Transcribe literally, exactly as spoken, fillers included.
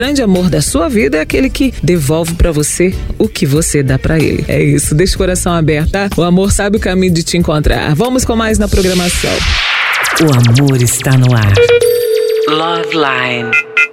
grande amor da sua vida é aquele que devolve pra você o que você dá pra ele. É isso, deixa o coração aberto, tá? O amor sabe o caminho de te encontrar. Vamos com mais na programação. O amor está no ar. Love Line.